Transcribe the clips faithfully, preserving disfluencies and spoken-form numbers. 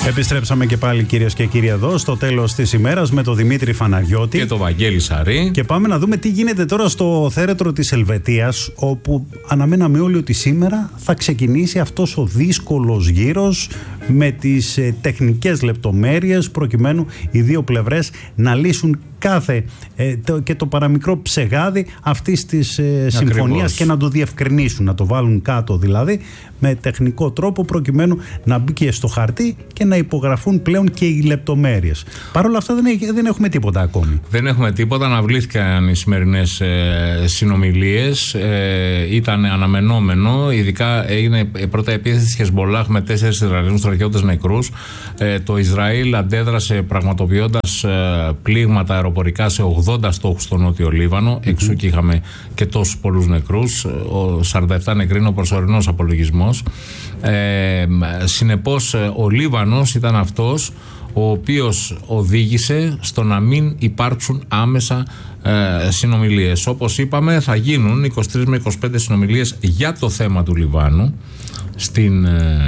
Επιστρέψαμε και πάλι, κυρίες και κύριοι, εδώ στο τέλος της ημέρας με τον Δημήτρη Φαναριώτη και τον Βαγγέλη Σαρή. Και πάμε να δούμε τι γίνεται τώρα στο θέρετρο της Ελβετίας, όπου αναμέναμε όλοι ότι σήμερα θα ξεκινήσει αυτός ο δύσκολος γύρος με τις ε, τεχνικές λεπτομέρειες, προκειμένου οι δύο πλευρές να λύσουν κάθε ε, το, και το παραμικρό ψεγάδι αυτής της ε, συμφωνίας και να το διευκρινίσουν, να το βάλουν κάτω δηλαδή με τεχνικό τρόπο, προκειμένου να μπει και στο χαρτί και να υπογραφούν πλέον και οι λεπτομέρειες. Παρ' όλα αυτά δεν, έχει, δεν έχουμε τίποτα ακόμη. Δεν έχουμε τίποτα. Αναβλήθηκαν οι σημερινές ε, συνομιλίες. Ε, ήταν αναμενόμενο. Ειδικά έγινε πρώτα επίθεση της Χεσμολάχ με τέσσερις Ισραηλινούς στρατιώτες νεκρούς. Ε, το Ισραήλ αντέδρασε πραγματοποιώντας ε, πλήγματα αεροπορικά σε ογδόντα στόχους στο Νότιο Λίβανο. Mm-hmm. Εξού και είχαμε και τόσους πολλούς νεκρούς. Ο σαράντα επτά νεκροί είναι ο προσωρινός απολογισμός. Ε, συνεπώς ο Λίβανος ήταν αυτός ο οποίος οδήγησε στο να μην υπάρξουν άμεσα ε, συνομιλίες. Όπως είπαμε, θα γίνουν είκοσι τρεις με είκοσι πέντε συνομιλίες για το θέμα του Λιβάνου στην, ε,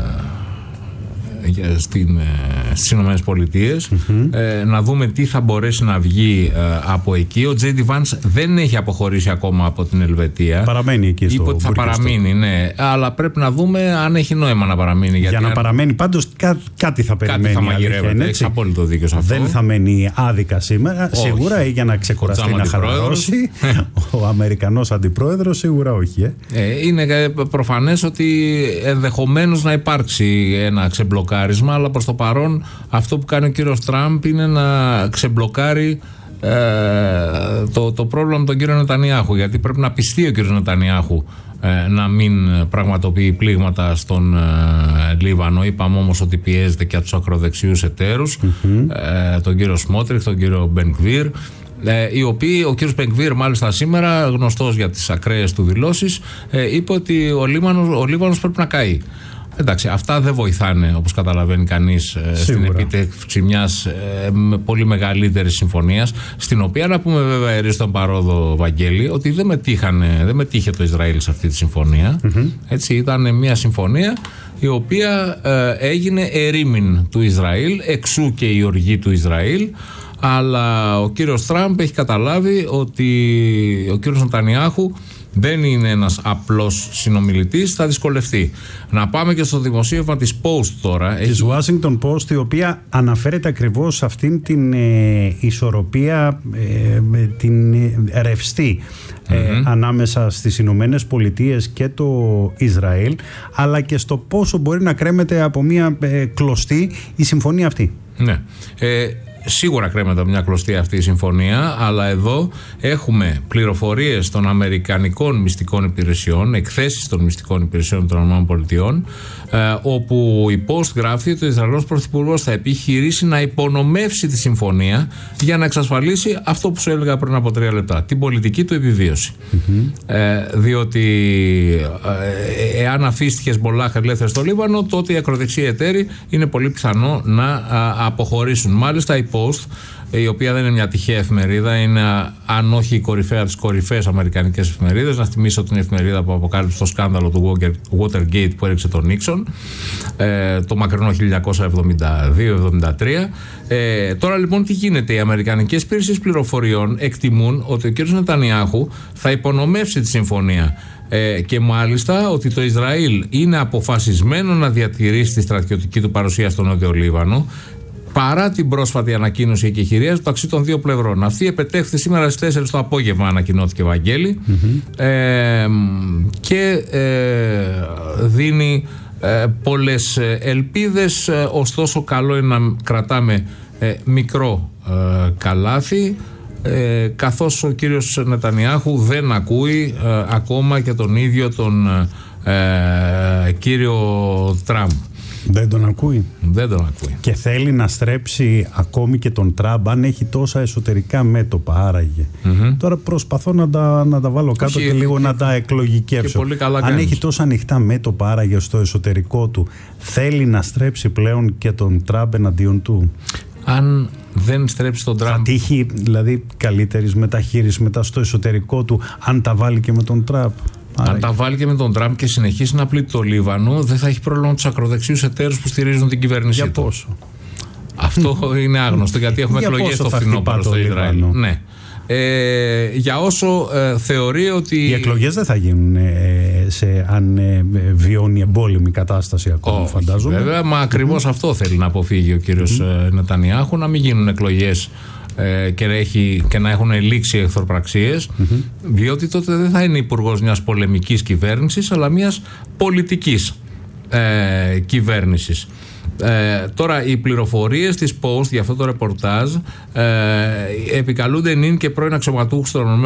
στην, ε, στις Ηνωμένες Πολιτείες. Mm-hmm. ε, να δούμε τι θα μπορέσει να βγει ε, από εκεί. Ο Τζέι Ντι Βάνς δεν έχει αποχωρήσει ακόμα από την Ελβετία. Παραμένει εκεί στο Είπε ότι θα παραμείνει, ναι. Αλλά πρέπει να δούμε αν έχει νόημα να παραμείνει. Για γιατί να αν... παραμένει πάντως κά, κάτι θα περιμένει. Κάτι θα μαγειρεύεται. Έχεις απόλυτο δίκιο σε αυτό. Δεν θα μένει άδικα σήμερα. Όχι. Σίγουρα, ή για να ξεκουραστεί, να χαλαρώσει. Ο Αμερικανός αντιπρόεδρος σίγουρα όχι. Ε. Ε, είναι προφανές ότι ενδεχομένως να υπάρξει ένα ξεμπλοκάρισμα, αλλά προς το παρόν αυτό που κάνει ο κύριος Τραμπ είναι να ξεμπλοκάρει ε, το, το πρόβλημα με τον κύριο Νετανιάχου, γιατί πρέπει να πιστεί ο κύριος Νετανιάχου ε, να μην πραγματοποιεί πλήγματα στον ε, Λίβανο. Είπαμε όμως ότι πιέζεται και από τους ακροδεξιούς εταίρους, mm-hmm. ε, τον κύριο Σμότριχ, τον κύριο Μπενκβίρ, ε, οι οποίοι, ο κύριος Μπενκβίρ μάλιστα σήμερα, γνωστός για τις ακραίες του δηλώσεις, ε, είπε ότι ο Λίβανος, ο Λίβανος πρέπει να καεί. Εντάξει, αυτά δεν βοηθάνε, όπως καταλαβαίνει κανείς, ε, στην επίτευξη μιας ε, πολύ μεγαλύτερης συμφωνίας, στην οποία να πούμε βέβαια ερείς στον παρόδο, Βαγγέλη, ότι δεν μετήχανε, δεν μετήχε το Ισραήλ σε αυτή τη συμφωνία. Mm-hmm. Έτσι, ήταν μια συμφωνία η οποία ε, έγινε ερήμην του Ισραήλ, εξού και η οργή του Ισραήλ. Αλλά ο κύριος Τραμπ έχει καταλάβει ότι ο κύριος Νετανιάχου δεν είναι ένας απλός συνομιλητής, θα δυσκολευτεί. Να πάμε και στο δημοσίευμα της Post τώρα. Της Washington Post, η οποία αναφέρεται ακριβώς σε αυτήν την ε, ισορροπία, ε, την ε, ρευστή mm-hmm. ε, ανάμεσα στις Ηνωμένες Πολιτείες και το Ισραήλ, αλλά και στο πόσο μπορεί να κρέμεται από μια ε, κλωστή η συμφωνία αυτή. Ναι. Ε, Σίγουρα κρέμεται μια κλωστή αυτή η συμφωνία, αλλά εδώ έχουμε πληροφορίες των Αμερικανικών μυστικών υπηρεσιών, εκθέσεις των μυστικών υπηρεσιών των ΗΠΑ, ε, όπου η Post γράφει ότι ο Ισραηλός Πρωθυπουργός θα επιχειρήσει να υπονομεύσει τη συμφωνία για να εξασφαλίσει αυτό που σου έλεγα πριν από τρία λεπτά, την πολιτική του επιβίωση. Mm-hmm. Ε, διότι ε, εάν αφήσει τη Χεσμολάχ ελεύθερη στο Λίβανο, τότε οι ακροδεξιοί εταίροι είναι πολύ πιθανό να α, αποχωρήσουν. Μάλιστα η Post, η οποία δεν είναι μια τυχαία εφημερίδα, είναι αν όχι η κορυφαία από τις κορυφαίες αμερικανικές εφημερίδες. Να θυμίσω την εφημερίδα που αποκάλυψε το σκάνδαλο του Watergate που έριξε τον Νίξον, ε, το μακρινό χίλια εννιακόσια εβδομήντα δύο εβδομήντα τρία. Ε, τώρα λοιπόν τι γίνεται? Οι αμερικανικές υπηρεσίες πληροφοριών εκτιμούν ότι ο κ. Νετανιάχου θα υπονομεύσει τη συμφωνία. Ε, και μάλιστα ότι το Ισραήλ είναι αποφασισμένο να διατηρήσει τη στρατιωτική του παρουσία στο Νότιο Λίβανο, παρά την πρόσφατη ανακοίνωση και χειρία του ταξί των δύο πλευρών. Αυτή επετέχθη σήμερα στις τέσσερις το απόγευμα, ανακοινώθηκε, Βαγγέλη, mm-hmm. ε, και ε, δίνει ε, πολλές ελπίδες, ε, ωστόσο καλό είναι να κρατάμε ε, μικρό ε, καλάθι, ε, καθώς ο κύριος Νετανιάχου δεν ακούει ε, ακόμα και τον ίδιο τον ε, κύριο Τραμπ. Δεν τον ακούει. Δεν τον ακούει. Και θέλει να στρέψει ακόμη και τον Τραμπ, αν έχει τόσα εσωτερικά μέτωπα, άραγε. Mm-hmm. Τώρα προσπαθώ να τα, να τα βάλω κάτω. Όχι, και λίγο και, να τα εκλογικεύσω. Αν κάνεις. Έχει τόσα ανοιχτά μέτωπα, άραγε στο εσωτερικό του, θέλει να στρέψει πλέον και τον Τραμπ εναντίον του? Αν δεν στρέψει τον Τραμπ, θα τύχει δηλαδή καλύτερης μεταχείρισης μετά στο εσωτερικό του, αν τα βάλει και με τον Τραμπ? Αν Άρα... τα βάλει και με τον Τραμπ και συνεχίσει να πλήττει το Λίβανο, δεν θα έχει πρόβλημα με τους ακροδεξιούς εταίρους που στηρίζουν την κυβέρνησή Για του. πόσο? Αυτό είναι άγνωστο, γιατί έχουμε εκλογές το φθινόπωρο στο Ισραήλ. Ναι. Ε, για όσο ε, θεωρεί ότι... Οι εκλογές δεν θα γίνουν ε, σε, αν ε, βιώνει εμπόλεμη κατάσταση ακόμα, oh, φαντάζομαι. Βέβαια, μα ακριβώς mm-hmm. αυτό θέλει να αποφύγει ο κύριος mm-hmm. Νετανιάχου, να μην γίνουν εκλογές ε, και, έχει, και να έχουν λήξει εχθροπραξίες, mm-hmm. διότι τότε δεν θα είναι υπουργός μιας πολεμικής κυβέρνησης, αλλά μιας πολιτικής ε, κυβέρνησης. Ε, τώρα οι πληροφορίες της Post για αυτό το ρεπορτάζ ε, επικαλούνται νυν και πρώην αξιωματούχους των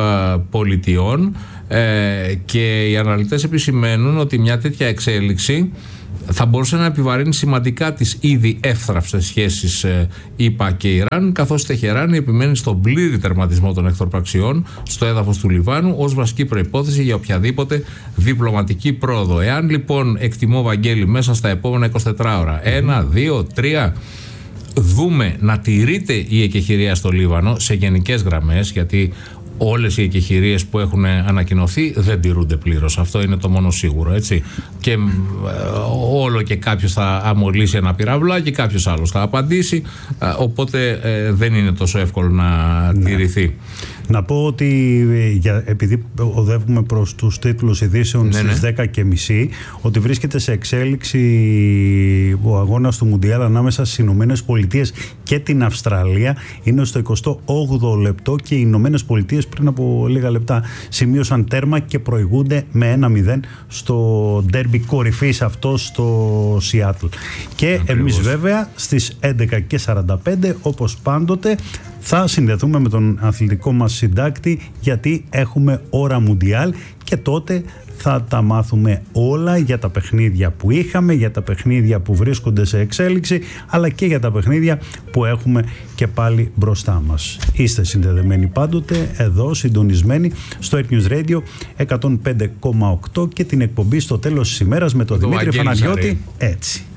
ΗΠΑ ε, και οι αναλυτές επισημαίνουν ότι μια τέτοια εξέλιξη θα μπορούσε να επιβαρύνει σημαντικά τις ήδη εύθραυστες σχέσεις ε, ΗΠΑ και Ιράν, καθώς η Τεχεράνη επιμένει στον πλήρη τερματισμό των εχθροπραξιών στο έδαφος του Λιβάνου ως βασική προϋπόθεση για οποιαδήποτε διπλωματική πρόοδο. Εάν λοιπόν, εκτιμώ Βαγγέλη, μέσα στα επόμενα εικοσιτέσσερις ώρα, ένα, δύο, τρία, δούμε να τηρείται η εκεχηρία στο Λίβανο σε γενικές γραμμές, γιατί όλες οι εκεχηρίες που έχουν ανακοινωθεί δεν τηρούνται πλήρως. Αυτό είναι το μόνο σίγουρο, έτσι. Και ε, όλο και κάποιος θα αμολύσει ένα πυραυλάκι, κάποιος άλλος θα απαντήσει, ε, οπότε ε, δεν είναι τόσο εύκολο να ναι. τηρηθεί. Να πω ότι για, επειδή οδεύουμε προς τους τίτλους ειδήσεων ναι, στις ναι. δέκα και μισή, ότι βρίσκεται σε εξέλιξη ο αγώνας του Μουντιάλ ανάμεσα στις Ηνωμένες Πολιτείες και την Αυστραλία. Είναι στο εικοστό όγδοο λεπτό και οι Ηνωμένες Πολιτείες πριν από λίγα λεπτά σημείωσαν τέρμα και προηγούνται με ένα μηδέν στο ντέρμπι κορυφής αυτό στο Σιάτλ. Και Ακριβώς. εμείς βέβαια στις έντεκα και σαράντα πέντε όπως πάντοτε θα συνδεθούμε με τον αθλητικό μας συντάκτη, γιατί έχουμε ώρα Μουντιάλ και τότε θα τα μάθουμε όλα για τα παιχνίδια που είχαμε, για τα παιχνίδια που βρίσκονται σε εξέλιξη, αλλά και για τα παιχνίδια που έχουμε και πάλι μπροστά μας. Είστε συνδεδεμένοι πάντοτε εδώ, συντονισμένοι στο Air News Radio εκατόν πέντε κόμμα οκτώ και την εκπομπή στο τέλος της ημέρας με τον Δημήτρη Φαναριώτη. Έτσι.